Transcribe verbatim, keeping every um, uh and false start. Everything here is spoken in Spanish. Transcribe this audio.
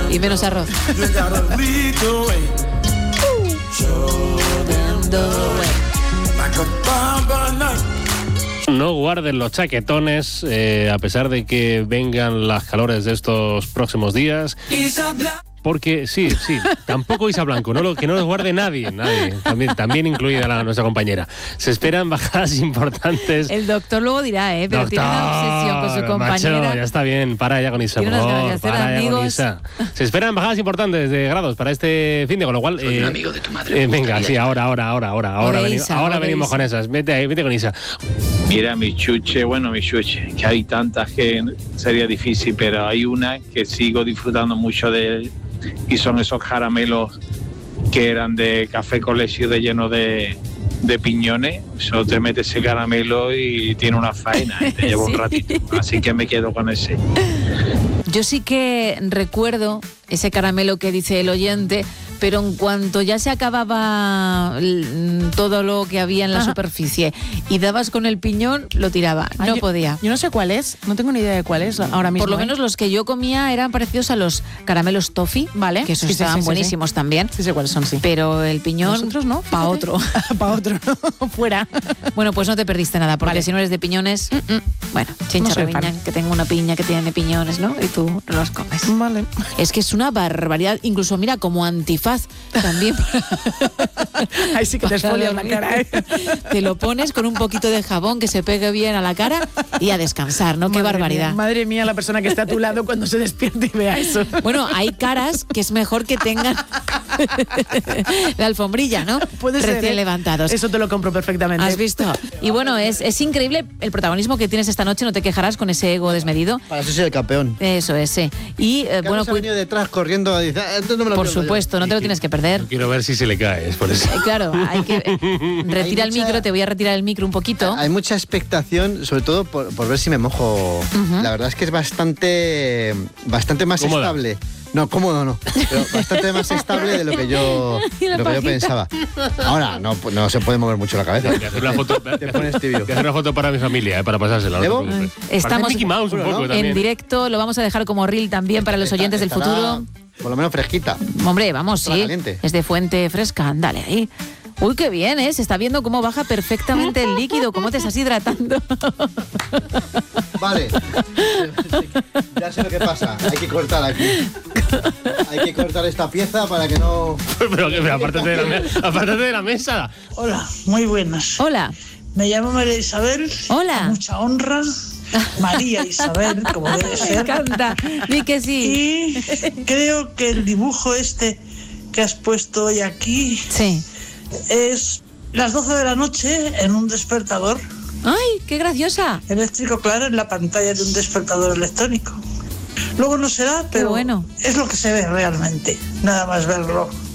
Y menos arroz. No guarden los chaquetones, eh, a pesar de que vengan las calores de estos próximos días. Porque, sí, sí, tampoco Isa Blanco, no lo, que no los guarde nadie, nadie, también, también incluida la, nuestra compañera. Se esperan bajadas importantes. El doctor luego dirá, ¿eh? Pero Doctor, tiene una obsesión con su compañera. Macho, ya está bien, para ya con Isa, por favor, para ya con Isa. Se esperan bajadas importantes de grados para este fin de, con lo cual... Soy eh, un amigo de tu madre. Eh, venga, sí, ahora, ahora, ahora, ahora, ahora, veni, Isa, ahora ahora venimos Isa. con esas. Vete ahí, vete con Isa. Mira, mi chuche, bueno, mi chuche, que hay tantas que sería difícil, pero hay una que sigo disfrutando mucho de, y son esos caramelos que eran de café colegio de lleno de, de piñones. Solo te metes ese caramelo y tiene una faena y te lleva Sí. un ratito. Así que me quedo con ese. Yo sí que recuerdo ese caramelo que dice el oyente, pero en cuanto ya se acababa l- todo lo que había en la Ajá. superficie y dabas con el piñón, lo tiraba. Ah, No yo, podía. Yo no sé cuál es, no tengo ni idea de cuál es ahora mismo. Por lo ¿eh? menos los que yo comía eran parecidos a los caramelos toffee, Vale. que esos Sí, sí, estaban sí, sí, buenísimos también. Sí sé cuáles son, sí. Pero el piñón, Nosotros no. pa' otro. Para otro, fuera. Bueno, pues no te perdiste nada, porque Vale. si no eres de piñones, bueno, chincha No soy reviña, fan. que tengo una piña que tiene piñones, ¿no? Y tú no los comes. Vale. Es que es una barbaridad, incluso mira, como antifaz también. Ahí sí que te Para esfolias la dormir. cara, ¿eh? Te lo pones con un poquito de jabón que se pegue bien a la cara y a descansar, ¿no? Qué Madre barbaridad. Mía, madre mía, la persona que está a tu lado cuando se despierta y vea eso. Bueno, hay caras que es mejor que tengan la alfombrilla, ¿no? Puede ser, Recién ¿eh? levantados. Eso te lo compro perfectamente. ¿Has visto? Y bueno, es, es increíble el protagonismo que tienes esta noche, no te quejarás con ese ego desmedido. Para eso soy el campeón. Eso es, sí. Y eh, bueno, Carlos ha cu- venido detrás corriendo y dice, "Ah, esto no me lo por pierdo yo". supuesto, no te lo tienes que perder. Quiero ver si se le cae, es por eso. Eh, Claro, hay que eh, retira el mucha- micro, te voy a retirar el micro un poquito. Hay mucha expectación, sobre todo por, por ver si me mojo. La verdad es que es bastante, bastante más Cómoda. estable. No, cómodo no, pero bastante más estable de lo que yo, Y la lo que yo pajita. pensaba. Ahora no, no se puede mover mucho la cabeza. Voy a hacer una foto, voy a Te pones tibio. hacer una foto para mi familia, eh, para pasársela. No te ¿Debo? preocupes. Estamos Parece Mickey Mouse un Seguro, poco ¿no? también. En directo, lo vamos a dejar como reel también para los oyentes del Estará, futuro. Por lo menos fresquita. Hombre, vamos, Estará sí. caliente. Es de fuente fresca, dale ahí. Uy, qué bien, ¿eh? Se está viendo cómo baja perfectamente el líquido, cómo te estás hidratando. Vale. Ya sé lo que pasa. Hay que cortar aquí. Hay que cortar esta pieza para que no... Pero, pero apártate de la, me- apártate de la mesa. Hola, muy buenas. Hola. Me llamo María Isabel. Hola. Con mucha honra. María Isabel, como debe Me ser. encanta. Di que sí. Y creo que el dibujo este que has puesto hoy aquí Sí. es las doce de la noche en un despertador ¡Ay, qué graciosa! eléctrico, claro, en la pantalla de un despertador electrónico. Luego no será, pero bueno. es lo que se ve realmente, nada más verlo.